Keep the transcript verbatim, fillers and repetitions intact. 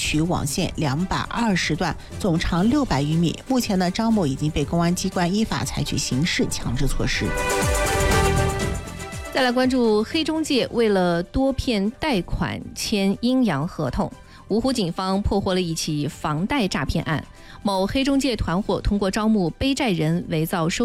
取网线两百二十段，总长六百余米。目前呢，张某已经被公安机关依法采取刑事强制措施。 再来关注黑中介为了多骗贷款签阴阳合同，芜湖警方破获了一起房贷诈骗案。某黑中介团伙通过招募背债人伪造收